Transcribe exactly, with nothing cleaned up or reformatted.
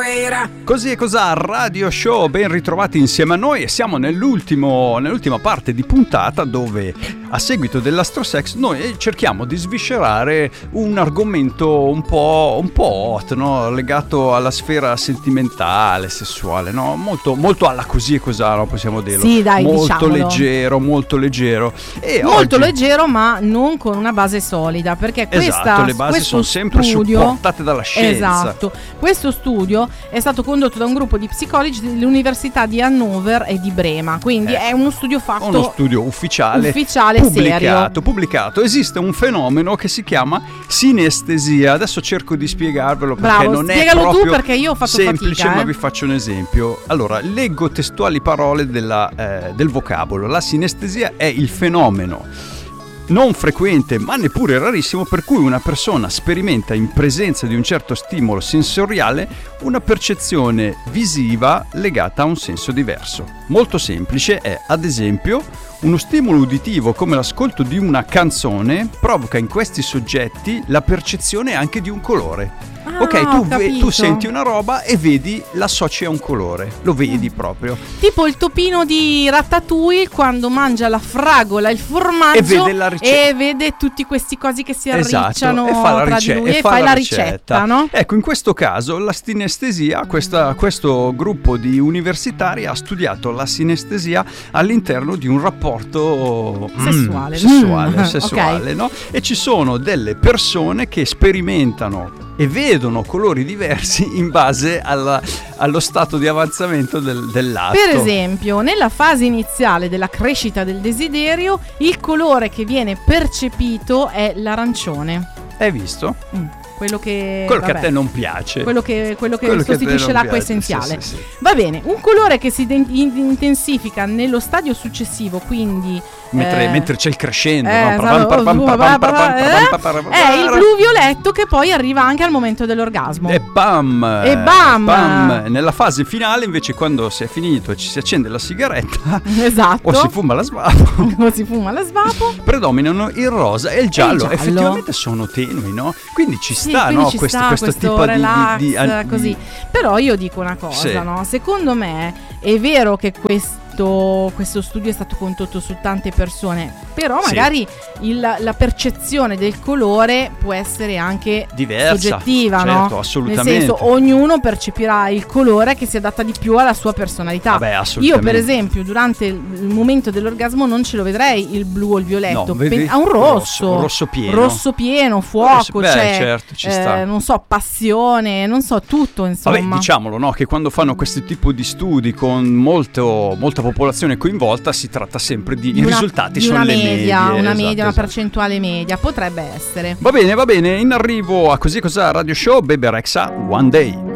sera. Così e cos'ha Radio Show, ben ritrovati insieme a noi, e siamo nell'ultimo, nell'ultima parte di puntata dove a seguito dell'astrosex noi cerchiamo di sviscerare un argomento un po', un po' hot, no? Legato alla sfera sentimentale, sessuale, no? Molto, molto alla così e cos'ha, no? Possiamo dirlo. Sì, dai, molto diciamolo. leggero, molto leggero. E molto oggi... leggero, ma non con una base solida, perché questa, esatto, le basi sono sempre studio, supportate dalla scienza. Esatto. Questo studio è stato condotto da un gruppo di psicologi dell'Università di Hannover e di Brema, quindi eh, è uno studio fatto uno studio ufficiale, ufficiale pubblicato, serio. pubblicato. Esiste un fenomeno che si chiama sinestesia. Adesso cerco di spiegarvelo perché Bravo, non è spiegalo proprio tu perché io ho fatto semplice, fatica, ma eh. vi faccio un esempio. Allora, leggo testuali parole della, eh, del vocabolo. La sinestesia è il fenomeno non frequente ma neppure rarissimo per cui una persona sperimenta in presenza di un certo stimolo sensoriale una percezione visiva legata a un senso diverso. Molto semplice è, ad esempio, uno stimolo uditivo come l'ascolto di una canzone provoca in questi soggetti la percezione anche di un colore. Ah, ok, tu, ve- tu senti una roba e vedi, l'associ a un colore, lo vedi proprio. Tipo il topino di Ratatouille quando mangia la fragola, il formaggio E vede la ricetta. e vede tutti questi cosi che si Esatto, arricciano e fa la, tra rice- di lui e e fa fai la la ricetta. ricetta, no? Ecco, in questo caso la sinestesia, questa, questo gruppo di universitari ha studiato la sinestesia all'interno di un rapporto Sessuale. mm, sessuale, Mm, sessuale, ok. no? E ci sono delle persone che sperimentano e vedono colori diversi in base alla, allo stato di avanzamento del, dell'atto. Per esempio, nella fase iniziale della crescita del desiderio, il colore che viene percepito è l'arancione. Hai visto? Mm, quello che, Quello che a vabbè, te non piace. quello che, quello che Quello che a te sostituisce non l'acqua piace, essenziale. sì, sì, sì. Va bene, un colore che si ident- intensifica nello stadio successivo, quindi Mentre, eh, mentre c'è il crescendo, eh, no? esatto, Pam, pam, pam, pam, pam, pam, pam, pam, è il blu violetto che poi arriva anche al momento dell'orgasmo. E bam! E bam! bam! Nella fase finale, invece, quando si è finito e ci si accende la sigaretta, Esatto. o si fuma la svapo, o si fuma la svapo, predominano il rosa e il giallo. giallo. Effettivamente sono tenui, no? Quindi ci sì, sta, quindi no? ci questo, sta questo, questo tipo di- relax, di, di, di- così. Però io dico una cosa, Sì. no? Secondo me è vero che questo questo studio è stato condotto su tante persone, però Sì. magari il, la percezione del colore può essere anche diversa, soggettiva, certo, no? assolutamente. Nel senso, ognuno percepirà il colore che si adatta di più alla sua personalità. Vabbè, Io assolutamente. per esempio durante il il momento dell'orgasmo non ce lo vedrei il blu o il violetto, No, vedi? Pen- a un rosso, Rosso, rosso pieno. rosso pieno, fuoco, Rosso- beh, cioè, certo, ci eh, sta. non so, passione, non so, tutto insomma. Vabbè, diciamolo, no? Che quando fanno questi tipo di studi con molto, molta popolazione coinvolta, si tratta sempre di, i Una- risultati di sono una le media, medie, una esatto, media, una esatto. percentuale media, potrebbe essere. Va bene, va bene, in arrivo a Così Cos'ha Radio Show, Bebe Rexha, One Day.